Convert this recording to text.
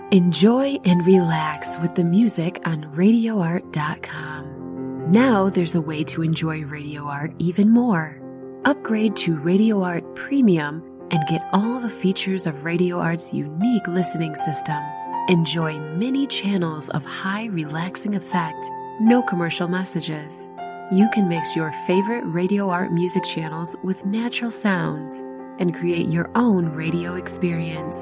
Enjoy and relax with the music on RadioArt.com. Now there's a way to enjoy Radio Art even more. Upgrade to Radio Art Premium and get all the features of Radio Art's unique listening system. Enjoy many channels of high relaxing effect, no commercial messages. You can mix your favorite Radio Art music channels with natural sounds and create your own radio experience.